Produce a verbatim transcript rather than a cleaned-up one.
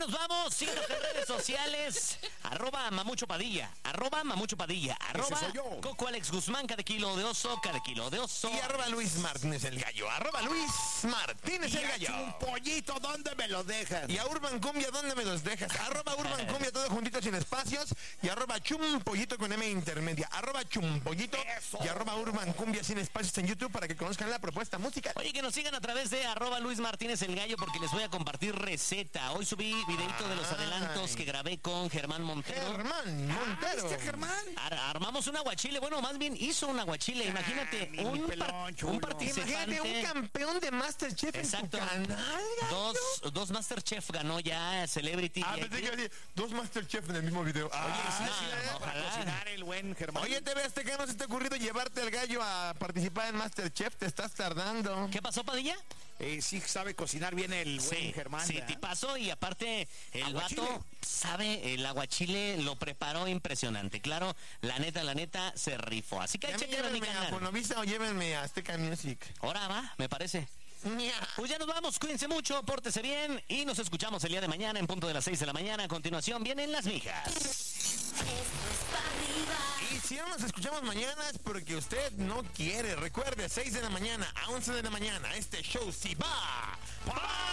nos vamos. Síguenos en redes sociales. Arroba Mamucho Padilla. Arroba Mamucho Padilla. Arroba soy yo. Coco Alex Guzmán, cada kilo de oso, cada kilo de oso. Y arroba Luis Martínez el Gallo. Arroba Luis Martínez el Y Gallo. un pollito, ¿dónde me lo dejas? Y a Urban Cumbia, ¿dónde me los dejas? Arroba Urban Cumbia, todo juntito sin espacios. Y arroba Chumpollito con M intermedia. Arroba Chumpollito. Eso. Y arroba Urban Cumbia sin espacios en YouTube para que conozcan la propuesta musical. Oye, que nos sigan a través de arroba Luis Martínez el Gallo porque les voy a compartir receta. Hoy subí videito de los adelantos Ay. que grabé con Germán Montero. Germán Montero. ¿Viste, Germán? Ar- armamos un aguachile, bueno, más bien hizo un aguachile. Imagínate, mi- mi un, pelón, par- chulo. un participante. Imagínate un campeón de Masterchef Exacto. en tu canal. Gallo. Dos, dos Masterchef ganó ya Celebrity. Ah, y pensé aquí- que iba a decir, dos Masterchef en el mismo video. Oye, Ah, sí, no, sí, no, eh, para ojalá. cocinar el buen Germán. Oye, T V Azteca, ¿no se te ha ocurrido llevarte al Gallo a participar en Masterchef? Te estás tardando. ¿Qué pasó, Padilla? Eh, sí sabe cocinar bien el buen Sí, Germán. sí, ¿verdad? tipazo. Y aparte, el Aguachile. vato sabe, el aguachile lo preparó impresionante. Claro, la neta, la neta, se rifó. Así que Ya me chequen mi llévenme a canal. Fonovisa o llévenme a Azteca Music. Ahora va, me parece. Ña. Pues ya nos vamos, cuídense mucho, pórtese bien y nos escuchamos el día de mañana en punto de las seis de la mañana. A continuación vienen las mijas. Esto es para arriba. Y si no nos escuchamos mañana es porque usted no quiere. Recuerde, seis de la mañana a once de la mañana, este show sí va. ¡Para